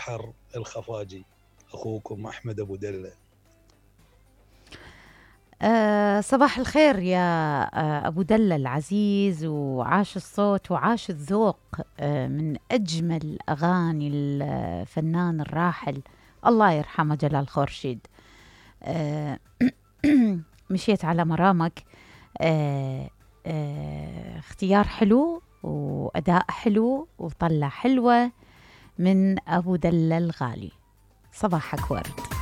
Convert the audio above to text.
البحر الخفاجي. أخوكم أحمد أبو دلة. صباح الخير يا أبو دلة العزيز، وعاش الصوت وعاش الذوق من أجمل أغاني الفنان الراحل الله يرحمه جلال خورشيد. مشيت على مرامك. اختيار حلو وأداء حلو وطلع حلوة من أبو دلة الغالي. صباحك ورد.